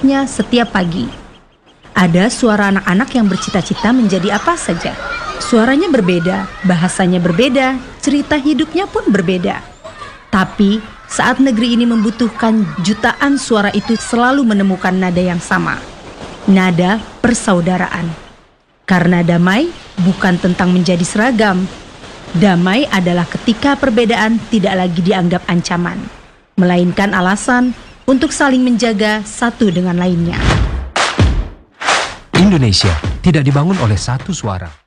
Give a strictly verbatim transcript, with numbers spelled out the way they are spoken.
hidupnya setiap pagi. Ada suara anak-anak yang bercita-cita menjadi apa saja. Suaranya berbeda, bahasanya berbeda, cerita hidupnya pun berbeda. Tapi saat negeri ini membutuhkan jutaan suara itu selalu menemukan nada yang sama. Nada persaudaraan. Karena damai bukan tentang menjadi seragam. Damai adalah ketika perbedaan tidak lagi dianggap ancaman, melainkan alasan untuk saling menjaga satu dengan lainnya. Indonesia tidak dibangun oleh satu suara.